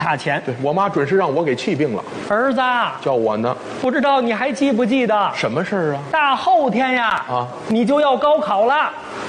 他钱。 对我妈准是让我给气病了， 儿子啊， 叫我呢。 不知道你还记不记得什么事儿啊？ 大后天呀，你就要高考了。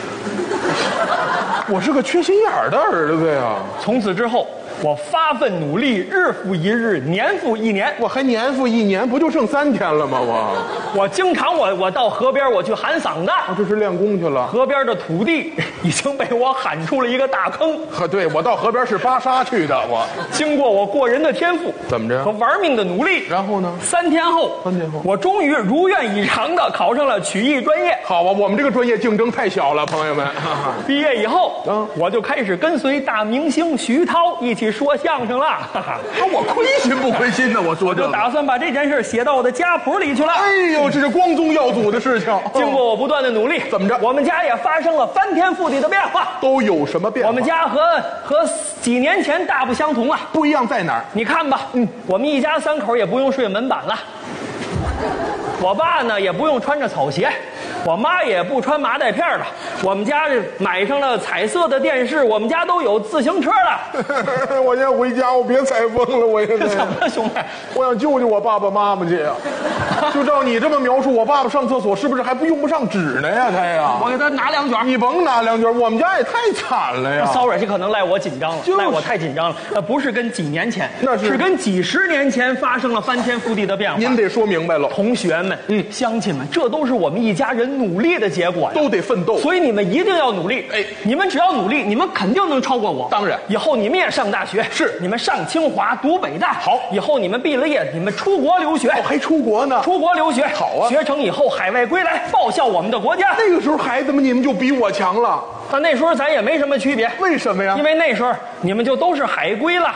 我是个缺心眼儿的儿子呀。 从此之后，我发奋努力，日复一日，年复一年。 我还年复一年，不就剩3天了吗？ 我经常我到河边我去喊嗓子， 这是练功去了。 河边的土地已经被我喊出了一个大坑。 对，我到河边是扒沙去的。我经过我过人的天赋， 怎么着？ 和玩命的努力， 然后呢 ？3天后，我终于如愿以偿的考上了曲艺专业。 好啊，我们这个专业竞争太小了，朋友们。 毕业以后，我就开始跟随大明星徐涛一起说相声了。 我亏心不亏心呢？我说就打算把这件事写到我的家谱里去了。 哎呦，这是光宗耀祖的事情。 经过我不断的努力， 怎么着？ 我们家也发生了翻天覆地的变化。 都有什么变化？ 我们家和几年前大不相同啊。 不一样在哪儿？ 你看吧，我们一家3口也不用睡门板了。我爸呢也不用穿着草鞋，我妈也不穿麻袋片了。我们家买上了彩色的电视，我们家都有自行车了。 我现在回家，我别采风了，我现在。 怎么了，兄弟？ 我想救救我爸爸妈妈去呀！就照你这么描述，我爸爸上厕所是不是还不用不上纸呢呀？他呀， 我给他拿2卷。 你甭拿2卷，我们家也太惨了呀。 骚扰这可能赖我紧张了，赖我太紧张了。那不是跟几年前， 那是跟几十年前发生了翻天覆地的变化。 您得说明白了， 同学们，乡亲们，这都是我们一家人努力的结果呀， 都得奋斗。 所以你们一定要努力。哎，你们只要努力，你们肯定能超过我。 当然， 以后你们也上大学， 是你们上清华、读北大。 好， 以后你们毕了业，你们出国留学。 还出国呢？ 出国留学好啊， 学成以后海外归来，报效我们的国家。 那个时候孩子们你们就比我强了。 那时候咱也没什么区别。 为什么呀？ 因为那时候你们就都是海归了。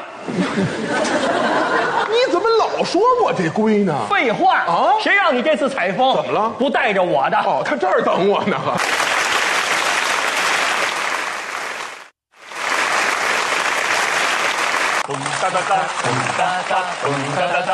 你怎么老说我这龟呢？ 废话啊！谁让你这次采风怎么了？ 不带着我的？ 哦，他这儿等我呢。 哒哒哒，哒哒哒，哒哒哒。